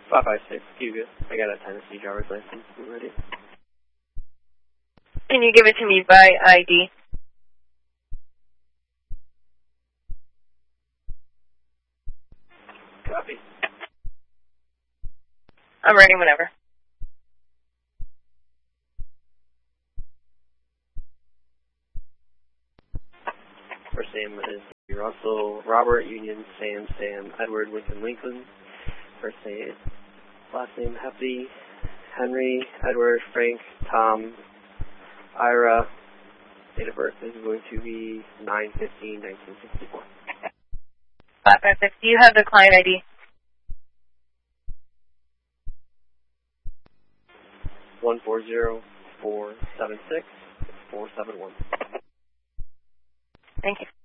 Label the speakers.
Speaker 1: 556, you good? I got a Tennessee driver's license. I'm ready.
Speaker 2: Can you give it to me by ID?
Speaker 1: Copy.
Speaker 2: I'm ready whenever.
Speaker 1: First name is Russell, Robert, Union, Sam, Edward, Lincoln. First name, last name, Happy, Henry, Edward, Frank, Tom, Ira. Date of birth is going to be 9/15/1964.
Speaker 2: 556. Do you have the client ID?
Speaker 1: 140-476-471.
Speaker 2: Thank you.